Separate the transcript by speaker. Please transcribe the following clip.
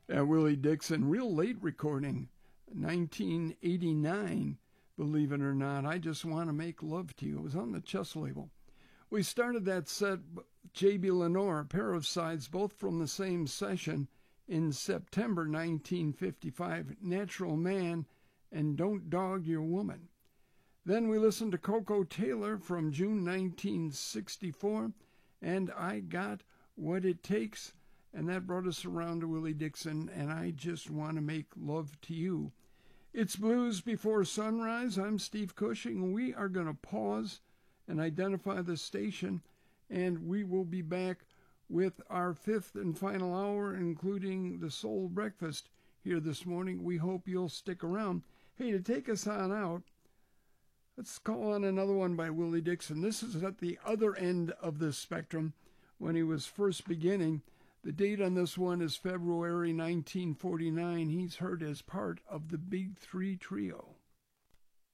Speaker 1: Willie Dixon, real late recording, 1989, believe it or not. I Just Want to Make Love to You. It was on the Chess label. We started that set, J.B. Lenore, a pair of sides, both from the same session in September 1955, Natural Man and Don't Dog Your Woman. Then we listened to Coco Taylor from June 1964, and I Got What It Takes, and that brought us around to Willie Dixon, and I Just Want to Make Love to You. It's Blues Before Sunrise. I'm Steve Cushing. We are going to pause and identify the station, and we will be back with our fifth and final hour, including the Soul Breakfast here this morning. We hope you'll stick around. Hey, to take us on out, let's call on another one by Willie Dixon. This is at the other end of the spectrum when he was first beginning. The date on this one is February 1949. He's heard as part of the Big Three Trio.